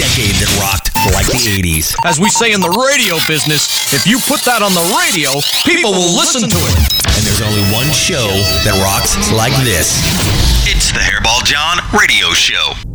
decade that rocked like the 80s. As we say in the radio business, if you put that on the radio, people will listen to it. And there's only one show that rocks like this. It's the Hairball John Radio Show.